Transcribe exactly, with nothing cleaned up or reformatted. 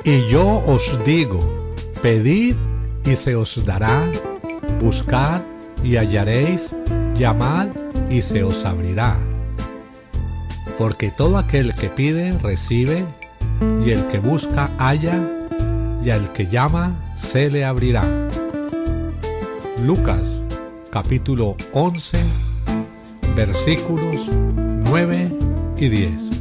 Y yo os digo, pedid y se os dará, buscad y hallaréis, llamad y se os abrirá. Porque todo aquel que pide, recibe, y el que busca, halla, y al que llama, se le abrirá. Lucas, capítulo once, versículos nueve y diez.